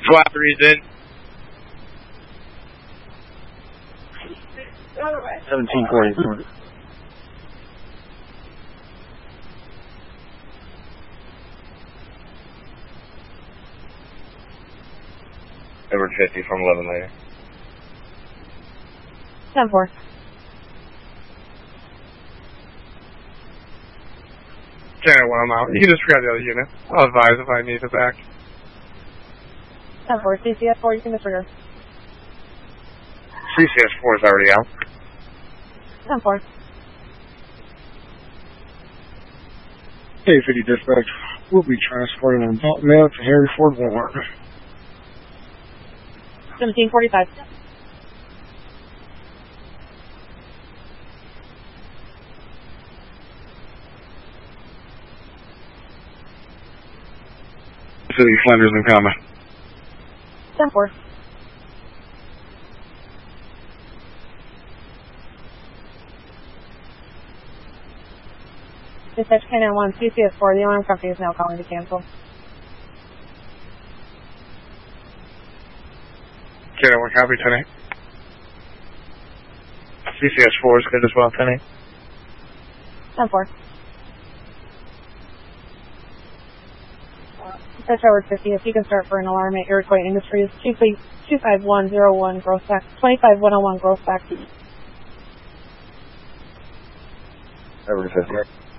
SWAT 3's in. 1744. Edward 50 from 11 later. 10-4. Janet, when I'm out, you can just grab the other unit. I'll advise if I need to back. 10-4. CCS 4, you can disregard. CCS 4 is already out. 10-4. Hey, 50 dispatch. We'll be transporting an adult male to Harry Ford Boulevard. 1745. City Flanders in combat. 10-4. Dispatch K91, CCS 4, the alarm company is now calling to cancel. Janet, one copy, 10-8. CCS 4 is good as well, 10-8. 10-4. Dispatch Howard 50, if you can start for an alarm at Iroquois Industries, 25101 Grossback, 25101 Grossback. Edward 50.